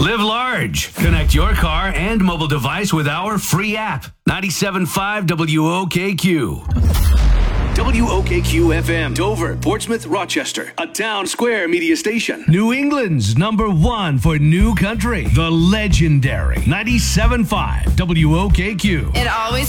Live large. Connect your car and mobile device with our free app. 97.5 WOKQ. WOKQ FM, Dover, Portsmouth, Rochester. A town square media station. New England's #1 for new country. The legendary 97.5 WOKQ. It always